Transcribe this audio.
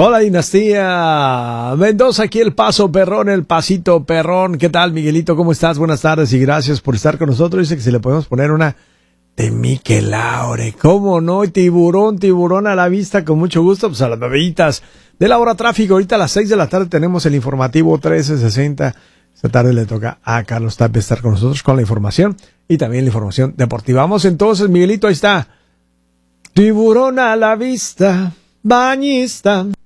Hola dinastía Mendoza, aquí el Paso Perrón, el Pasito Perrón. ¿Qué tal, Miguelito? ¿Cómo estás? Buenas tardes y gracias por estar con nosotros. Dice que si le podemos poner una de Miquel Laure. ¿Cómo no? Tiburón a la vista, con mucho gusto. Pues a las bebitas de la hora tráfico. Ahorita a las 6 de la tarde tenemos el informativo 1360. Esta tarde le toca a Carlos Tapia estar con nosotros con la información y también la información deportiva. Vamos entonces, Miguelito, ahí está. Tiburón a la vista, bañista.